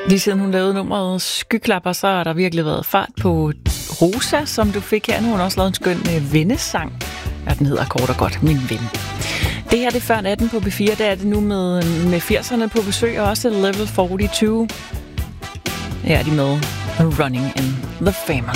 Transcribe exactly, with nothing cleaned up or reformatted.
Lige siden hun lavede nummeret Skyklapper, så har der virkelig været fart på Rosa, som du fik her. Nu har hun også lavet en skøn øh, vennesang. Ja, den hedder kort og godt Min Ven. Det her det er før atten på B fire. Der er det nu med, med firserne på besøg, og også Level fireogfyrre. Her er de med Running in the Family.